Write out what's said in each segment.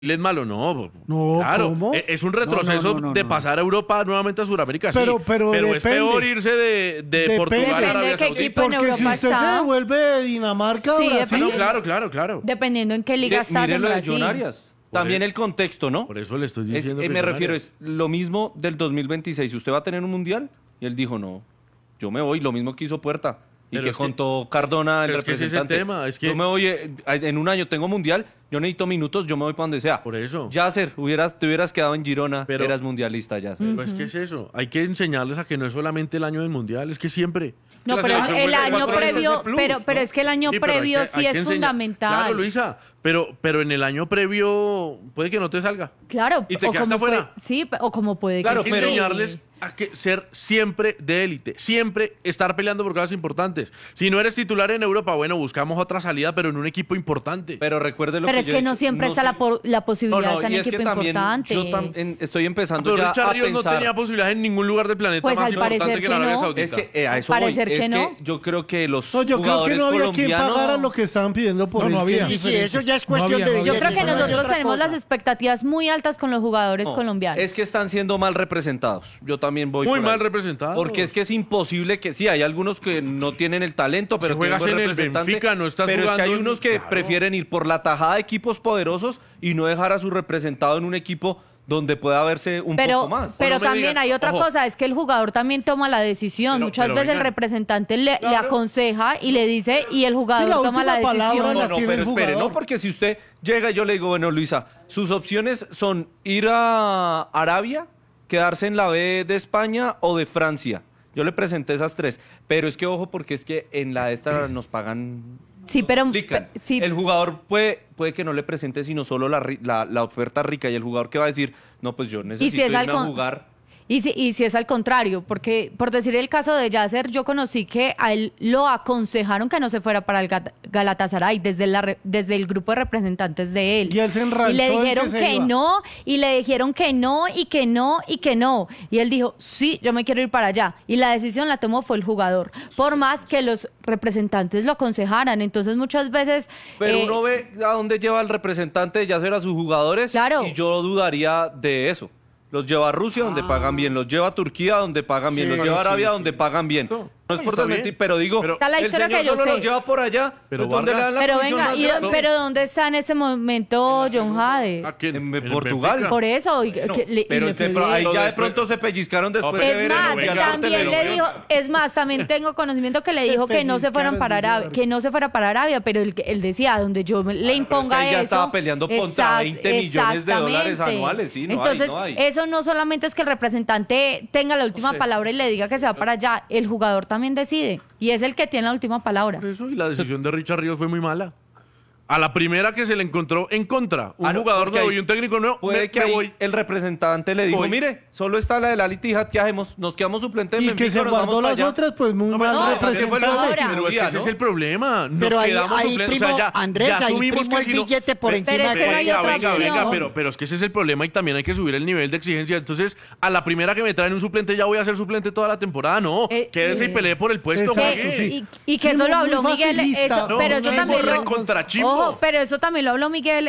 es malo, no. No, claro, ¿cómo? es un retroceso de pasar a Europa nuevamente a Sudamérica, pero sí. Pero depende. es peor irse de Depende. Portugal a Depende Arabia de qué Saudita. equipo en Porque si Europa usted se está. devuelve de Dinamarca Sí, a Brasil, Claro. Dependiendo en qué liga estás Mire en lo de Brasil. John Arias. También eso- el contexto, ¿no? Por eso le estoy diciendo que me John refiero, Arias. es lo mismo del 2026. ¿Usted va a tener un mundial? Y él dijo, no, yo me voy. Lo mismo que hizo Puerta. Y Pero que es que- contó Cardona, el pero es que ese es el representante. tema, es que- Yo me voy, en un año tengo mundial, yo necesito minutos, yo me voy para donde sea. Por eso. Yasser, te hubieras quedado en Girona, Pero- eras mundialista, Yasser. Pero es que es eso. Hay que enseñarles a que no es solamente el año del mundial, es que siempre. No, La pero selección el juega año 4 años previo, de plus, pero ¿no? es que el año Sí, pero previo hay que sí es enseñar. fundamental. Claro, Luisa, pero en el año previo puede que no te salga. Claro, Y te o quedaste como puede, afuera. sí, o como puede Claro, Hay que que sí. enseñarles a que ser siempre de élite, siempre estar peleando por cosas importantes. Si no eres titular en Europa, bueno, buscamos otra salida, pero en un equipo importante. Pero recuerde lo Pero que es yo que he no dicho, siempre está la posibilidad de estar en y es que equipo también importante. yo estoy empezando Pero ya Richard a Ríos no pensar. tenía posibilidad en ningún lugar del planeta Pues más al importante parecer que la que Arabia no. Saudita. Es que a eso voy. Parecer que Es no. que yo creo que los no, yo creo que jugadores no había quien colombianos... pagara lo que estaban pidiendo por No, no él. había. Sí, eso ya es cuestión había, de no Yo había. creo que eso ya es nosotros otra tenemos cosa. las expectativas muy altas con los jugadores No, colombianos. Es que están siendo mal representados. Yo también voy Muy por mal ahí. representados. Porque es que es imposible que sí, hay algunos que no tienen el talento, pero juegas tienen buen en el representante. Benfica, no estás pero es que jugando hay en- unos que Claro. prefieren ir por la tajada de equipos poderosos y no dejar a su representado en un equipo donde pueda verse un pero, poco más. pero No me también digas, hay otra ojo. cosa, es que el jugador también toma la decisión. Muchas pero veces el venga. representante le aconseja y le dice, y el jugador la toma la última palabra decisión. la No, tiene pero el espere, jugador. no, porque si usted llega y yo le digo, bueno, Luisa, sus opciones son ir a Arabia, quedarse en la B de España o de Francia. Yo le presenté esas tres, pero es que ojo, porque es que en la de esta nos pagan. Sí, pero Aplican. sí, El jugador puede que no le presente sino solo la oferta rica y el jugador que va a decir, no, pues yo necesito es al irme a con- jugar. Y si es al contrario, porque por decir el caso de Yasser, yo conocí que a él lo aconsejaron que no se fuera para el Galatasaray desde el grupo de representantes de él. Y él se enranchó Y le en que dijeron se que iba. no, y le dijeron que no, y que no, y que no. Y él dijo, sí, yo me quiero ir para allá. Y la decisión la tomó fue el jugador, por más que los representantes lo aconsejaran. Entonces muchas veces... Pero uno ve a dónde lleva el representante de Yasser a sus jugadores Claro. y yo dudaría de eso. Los lleva a Rusia donde pagan bien, los lleva a Turquía donde pagan bien, Sí, los lleva a Arabia sí, donde pagan bien. No es por está desmentir, bien. pero digo, Pero- Está la el historia señor que yo solo sé. los lleva por allá, Pero pues, donde le Vargas- dan la Pero comisión venga, más grande. pero ¿dónde está en ese momento John Jade? ¿A quién? En el Portugal. Benfica? Por eso. No, y pero le fue ahí bien. ya de después- pronto se pellizcaron después pero de Es ver más, el mundial por también le televisión. dijo, es más, también tengo conocimiento que le dijo que no se fueran para Arabia, que no se fuera para Arabia, pero él decía, donde yo le pero es que imponga ahí ya eso. estaba peleando contra 20 millones de dólares exactamente. anuales, sí, no hay, Entonces, no hay. eso no solamente es que el representante tenga la última sé. palabra y le diga que se va para allá, el jugador también decide, y es el que tiene la última palabra. Por eso, y la decisión de Richard Ríos fue muy mala. A la primera que se le encontró en contra, un Ah, no, jugador porque nuevo ahí y un técnico nuevo, Puede que me ahí voy. el representante le dijo, Voy. mire, solo está la del Al Ittihad, ¿qué hacemos? Nos quedamos suplente en Y que Benfica, se nos vamos guardó para las allá. otras, pues muy mal no, ese fue el representado. Ahora. Pero es que ese ¿no? es el problema. Nos Pero ahí, quedamos ahí suplentes. primo, O sea, Andrés, ya ahí asumimos primo que el si no- billete por encima Pero es que no hay otra opción. pero es que ese es el problema y también hay que subir el nivel de exigencia. Entonces, a la primera que me traen un suplente, ya voy a ser suplente toda la temporada. No, quédese y pelee por el puesto. Exacto, juegue. sí. Y que Sí, eso lo muy habló Miguel, facilista, eso, ¿no? pero Muy eso también lo, recontrachimbo. ojo, pero eso también lo habló Miguel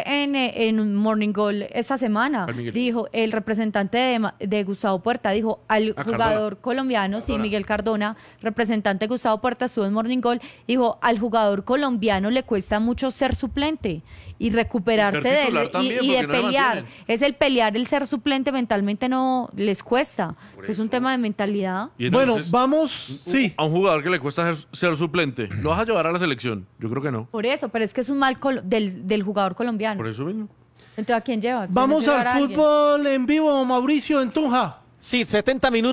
en Morning Goal esta semana. ¿Cuál Miguel? Dijo, el representante de Gustavo Puerta dijo al jugador colombiano, sí, Miguel Cardona, representante de Gustavo Puerta, estuvo en Morning Goal, dijo, al jugador colombiano le cuesta mucho ser suplente y recuperarse Ser de titular él también, y de porque no le pelear. mantienen. Es el pelear, el ser suplente mentalmente no les cuesta. Es un tema de mentalidad. Y Bueno, entonces, vamos, sí. a un jugador que le cuesta ser suplente, ¿lo vas a llevar a la selección? Yo creo que no. Por eso, pero es que es un mal del jugador colombiano. Por eso mismo. Entonces, ¿a quién lleva? Vamos ¿Tiene que llevar al a alguien? fútbol en vivo, Mauricio, en Tunja. Sí, 70 minutos.